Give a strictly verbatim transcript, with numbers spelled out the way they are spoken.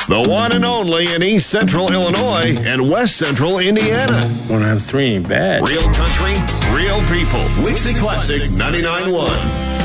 The one and only in East Central Illinois and West Central Indiana. One out of three ain't bad. Real country, real people. Wixie Classic ninety-nine point one.